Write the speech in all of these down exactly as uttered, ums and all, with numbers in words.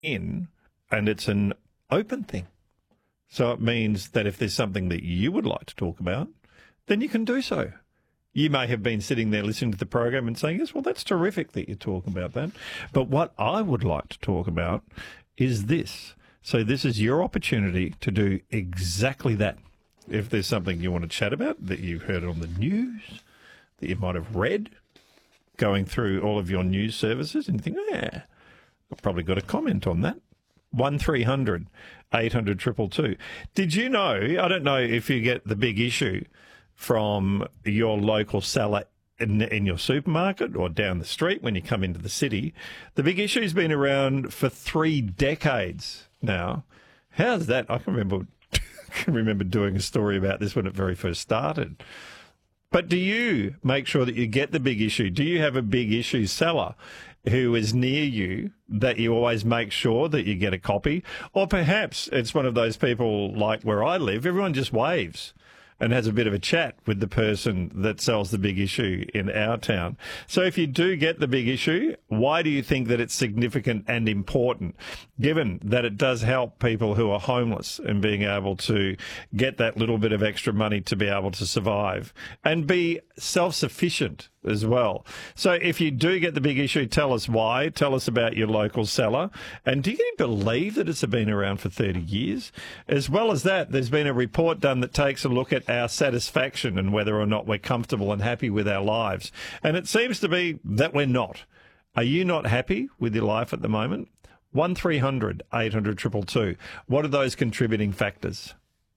in, and it's an open thing. So it means that if there's something that you would like to talk about, then you can do so. You may have been sitting there listening to the program and saying, yes, well, that's terrific that you're talking about that. But what I would like to talk about is this. So this is your opportunity to do exactly that. If there's something you want to chat about that you've heard on the news, that you might have read, going through all of your news services and you think, yeah, I've probably got a comment on that. one three hundred eight hundred two two two. Did you know, I don't know if you get the big issue from your local seller in, in your supermarket or down the street when you come into the city. The big issue's been around for three decades now. How's that? I can remember, can remember doing a story about this when it very first started. But do you make sure that you get the big issue? Do you have a big issue seller who is near you that you always make sure that you get a copy? Or perhaps it's one of those people like where I live, everyone just waves and has a bit of a chat with the person that sells the big issue in our town. So if you do get the big issue, why do you think that it's significant and important, given that it does help people who are homeless and being able to get that little bit of extra money to be able to survive and be self-sufficient as well? So if you do get the big issue, tell us why. Tell us about your local seller. And do you believe that it's been around for thirty years? As well as that, there's been a report done that takes a look at our satisfaction and whether or not we're comfortable and happy with our lives. And it seems to be that we're not. Are you not happy with your life at the moment? one three hundred eight hundred two two two. What are those contributing factors?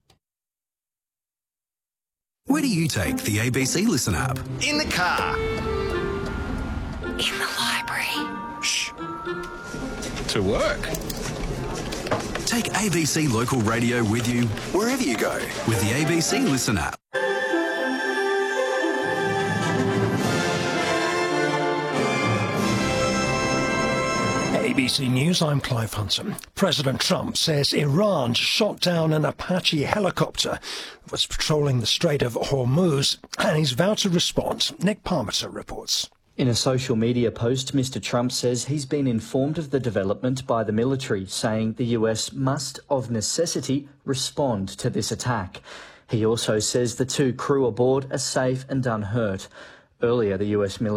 Where do you take the A B C Listen app? In the car. In the library. Shh. To work. Take A B C Local Radio with you wherever you go with the A B C Listen app. A B C News, I'm Clive Hunter. President Trump says Iran shot down an Apache helicopter that was patrolling the Strait of Hormuz, and he's vowed to respond. Nick Parmiter reports. In a social media post, Mister Trump says he's been informed of the development by the military, saying the U S must, of necessity, respond to this attack. He also says the two crew aboard are safe and unhurt. Earlier, the U S military